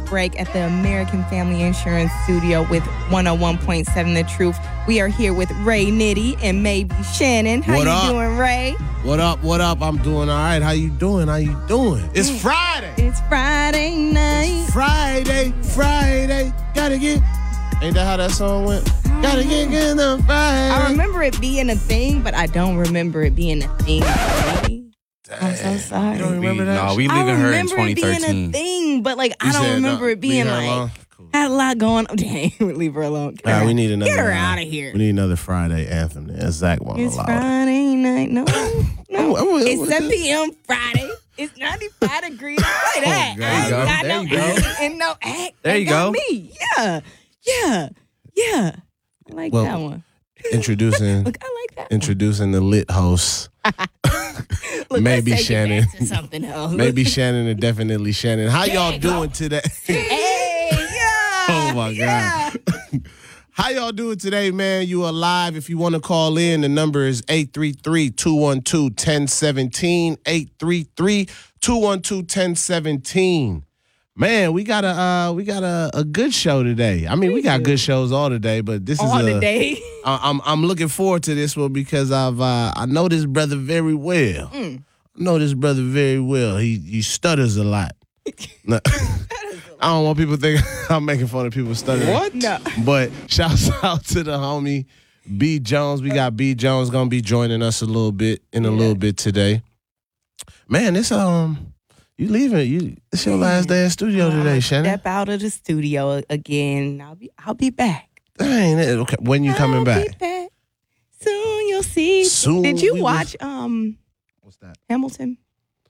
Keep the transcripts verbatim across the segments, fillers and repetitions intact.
break at the American Family Insurance Studio with one oh one point seven The Truth. We are here with Ray Nitty and maybe Shannon. How what you up? doing, Ray? What up, what up? I'm doing all right. How you doing? How you doing? It's Friday. It's Friday night. It's Friday, Friday. Gotta get... Ain't that how that song went? Gotta get in the Friday. I remember it being a thing, but I don't remember it being a thing. I'm so sorry. You don't remember we, that? No, we I live in her in remember twenty it being a thirteen. thing, but like You I don't said, remember no, it being leave her like alone? Cool. had a lot going on. Dang, leave her alone. Get All her right, we out. need another. Get her uh, out of here. We need another Friday anthem. There. Zach won't It's allow it. Friday night. No, no. I would- I It's would- seven p.m. Friday. It's ninety-five degrees. Play that. there I you ain't go. got There no you go. act and no act. There That you got go. Me. Yeah. Yeah. Yeah. I like Well, that one. Introducing, Look, I like that introducing the lit host. one. Look, maybe let's take Shannon. It back to something else. Maybe Shannon and definitely Shannon. How y'all There you go. doing today? Hey, yeah. Oh, my yeah. God. How y'all doing today, man? You are live. If you want to call in, the number is eight three three, two one two, one zero one seven, eight three three, two one two, one zero one seven. Man, we got a uh, we got a, a good show today. I mean, we got good shows all today, but this All is a, the day. I- I'm I'm looking forward to this one because I've uh, I know this brother very well. Mm. I know this brother very well. He he stutters a lot. No, I don't want people to think I'm making fun of people stuttering. What? No. But shouts out to the homie B Jones. We got B Jones gonna be joining us a little bit in a Yeah. little bit today. Man, it's um you leaving you it's your last day in studio I'ma today, Shannon. Step out of the studio again. I'll be I'll be back. Dang, it- okay. When you coming I'll back? Be back. Soon you'll see. Soon Did you we will- watch um What's that? Hamilton?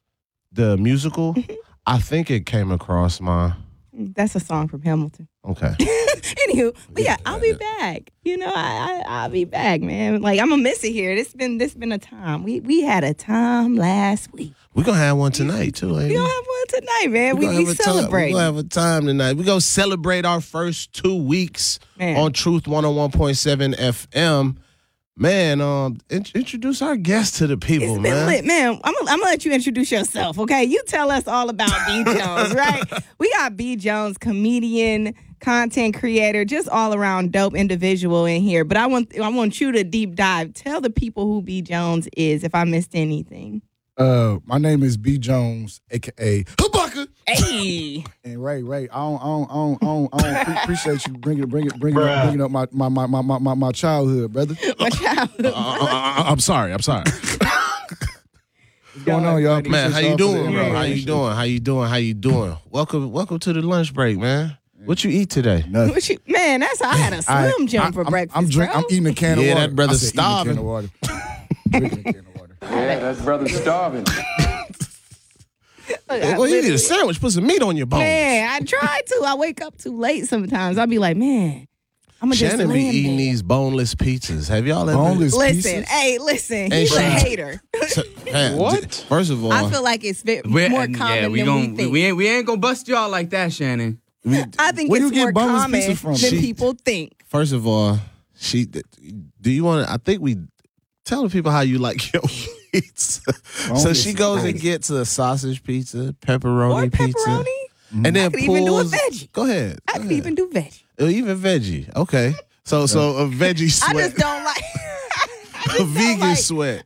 The musical? I think it came across my That's a song from Hamilton. okay. Anywho, but yeah, Yeah, I'll be yeah. back. You know, I, I I'll be back, man. Like I'm gonna miss it here. This been this been a time. We we had a time last week. We're gonna have one tonight too, ain't We we? gonna have one tonight, man. We gonna we have a time- celebrate. We gonna have a time tonight. We gonna celebrate our first two weeks Man. on Truth one oh one point seven F M. Man, um, in- introduce our guest to the people, It's been man. lit, man. I'm gonna, I'm gonna let you introduce yourself, okay? You tell us all about B Jones, right? We got B Jones, comedian, content creator, just all around dope individual in here. But I want I want you to deep dive. Tell the people who B Jones is, if I missed anything. Uh, my name is B Jones, aka Habaka. Hey, And Ray, Ray, I don't, I don't, I don't, I don't, I don't pre- appreciate you bringing, bringing, bringing, up, bringing up my, my, my, my, my, my childhood, brother. What's my child. Uh, I'm sorry, I'm sorry. going on, y'all? Man, how Appreciate you y'all for the doing, bro? invite. How you doing? How you doing? How you doing? Welcome, welcome to the lunch break, man. What you eat today? Nothing. What you, man, that's I had a I- Slim Jim I- for I'm, breakfast. I'm, drink, bro. I'm eating a can of Yeah, water. that brother's I said, eating a starving. can of water. Drinking a can of water. Yeah, that brother's starving. Look, I Well, you need literally- a sandwich. Put some meat on your bones. Man, I try to. I wake up too late sometimes. I'll be like, man, I'm gonna just Shannon be land eating there. these boneless pizzas. Have y'all ever? Boneless Listen, pieces? hey, listen. And He's a she- hater. Man, What? j- First of all, I feel like it's ve- We're, more and, common yeah, we than gon' we we, think. we ain't we ain't gonna bust y'all like that, Shannon. I think Where it's you get more boneless common pizza from? than She- people think. first of all, she. Do you want to? I think we tell the people how you like your pizza. so Boneless she goes and pizza. gets a sausage pizza, pepperoni Or pizza, pepperoni. and then I could even do a pulls. veggie. Go ahead. I go could ahead. even do veggie. Oh, even veggie. Okay. So so a veggie I sweat, just don't like. I just a don't vegan like- sweat.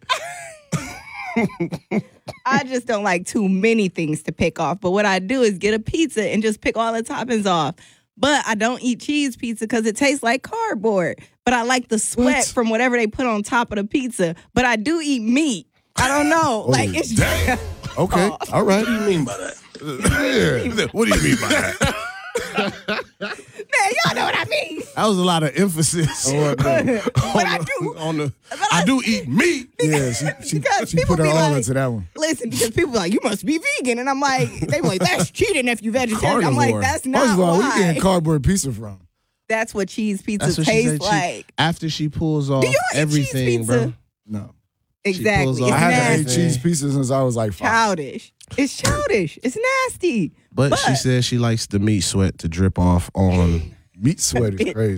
I just don't like too many things to pick off. But what I do is get a pizza and just pick all the toppings off. But I don't eat cheese pizza because it tastes like cardboard. But I like the sweat What? from whatever they put on top of the pizza. But I do eat meat. I don't know. like Oh, it's damn. Okay, all right. What do you mean by that? What do you mean by that? man, y'all know what I mean. That was a lot of emphasis. Oh, no. But I on the- do. on the. But I I- do eat meat. Yeah, she, she, Because she people put her be all like- into that one. Listen, because people be like, you must be vegan. And I'm like, they be like, that's cheating if you vegetarian. I'm like, Carnivore. that's not First of all, why. where you getting cardboard pizza from? That's what cheese pizza That's what she tastes said. She- like. after she pulls off Do y'all eat cheese everything, pizza? bro. No. Exactly. pulls It's off I haven't nasty. ate cheese pizza since I was like five. Childish. It's childish. It's nasty. But, But- she says she likes the meat sweat to drip off on. Meat sweat is crazy.